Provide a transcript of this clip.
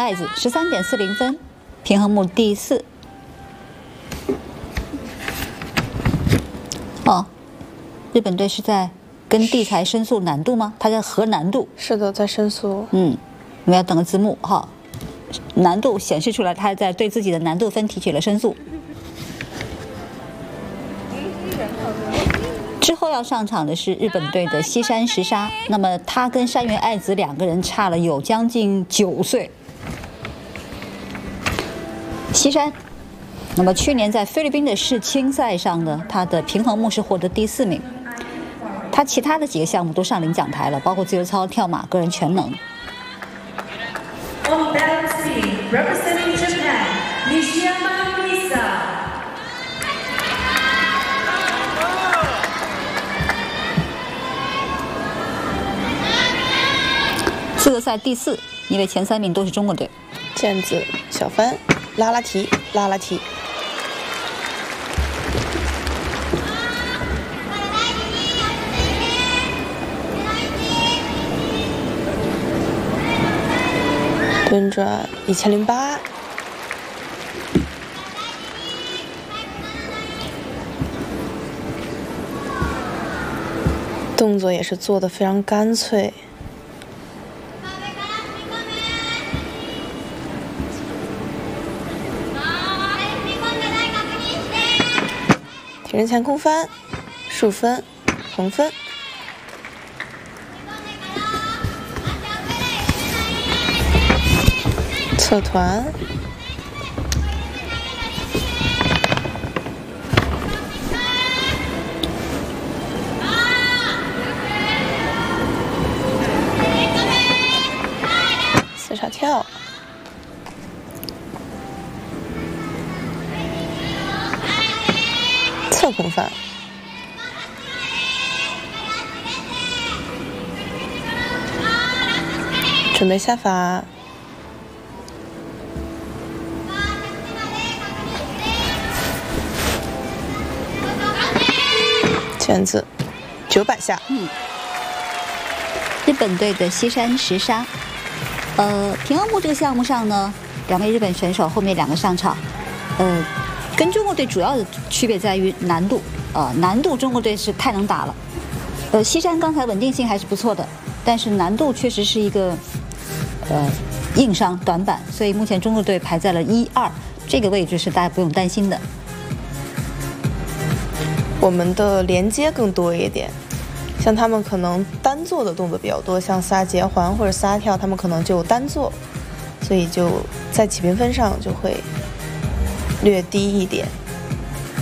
爱子13.40分，平衡木第4。哦，日本队是在跟地裁申诉难度吗？他在核难度。 是的，在申诉。 我们要等个字幕哈。难度显示出来，他在对自己的难度分提起了申诉。之后要上场的是日本队的西山实沙，那么他跟山原爱子2个人差了有将近9岁。西山，那么去年在菲律宾的世青赛上呢，他的平衡木是获得第4名。他其他的几个项目都上领奖台了，包括自由操、跳马、个人全能。 On balance beam, representing Japan, Nishiyama Lisa. 资格赛第4，因为前3名都是中国队。 毽子、小翻、拉拉提、拉拉提。蹲转1008，动作也是做得非常干脆。体人前空翻，竖分，横分。侧团，四叉跳，侧空翻，准备下法。毽子900下。 日本队的西山实沙，平衡木这个项目上呢，2位日本选手后面2个上场，跟中国队主要的区别在于难度，难度中国队是太能打了，西山刚才稳定性还是不错的，但是难度确实是一个硬伤短板，所以目前中国队排在了1、2这个位置，是大家不用担心的。 我们的连接更多一点，像他们可能单做的动作比较多，像撒结环或者撒跳，他们可能就单做，所以就在起评分上就会略低一点。